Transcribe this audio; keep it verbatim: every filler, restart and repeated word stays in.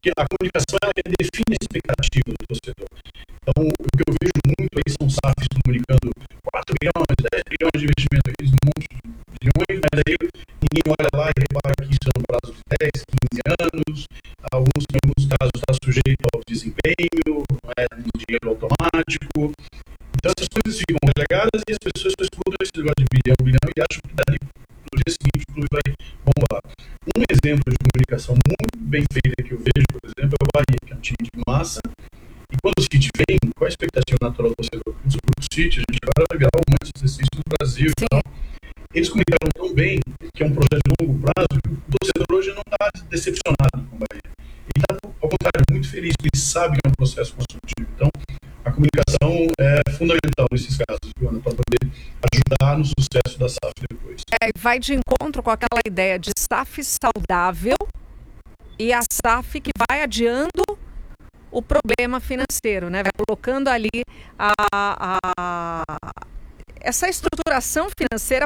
porque a comunicação ela define a expectativa do torcedor. Então, o que eu vejo muito aí são S A Fs comunicando quatro bilhões, dez bilhões de investimento, aqueles monstros de bilhões, mas aí ninguém olha lá e repara que isso é no prazo de dez, quinze anos, alguns, em alguns casos está sujeito ao desempenho, não é um dinheiro automático. Então, essas coisas ficam relegadas e as pessoas só escutam esse negócio de bilhão, bilhão e acham que dali no dia seguinte o clube vai bombar. Um exemplo de comunicação muito bem feita que eu vejo, por exemplo, é o Bahia, que é um time de massa. E quando o City vem, qual a expectativa natural do torcedor? O City, a gente agora vai virar um Manchester City no Brasil e tal. Eles comunicaram tão bem que é um projeto de longo prazo que o torcedor hoje não está decepcionado com o Bahia. Ele está, ao contrário, muito feliz, porque ele sabe que é um processo construtivo. Então, a comunicação é fundamental nesses casos, Joana, para poder ajudar no sucesso da S A F depois. É, vai de encontro com aquela ideia de S A F saudável e a S A F que vai adiando o problema financeiro, né? Vai colocando ali a, a, essa estruturação financeira